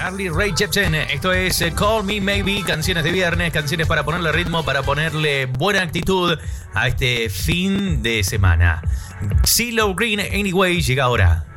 Carly Rae Jepsen. Esto es Call Me Maybe, canciones de viernes, canciones para ponerle ritmo, para ponerle buena actitud a este fin de semana. CeeLo Green, Anyway, llega ahora.